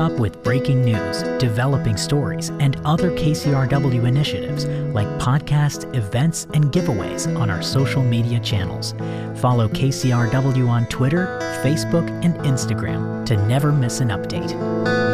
up with breaking news, developing stories, and other KCRW initiatives like podcasts, events, and giveaways on our social media channels. Follow KCRW on Twitter, Facebook, and Instagram to never miss an update.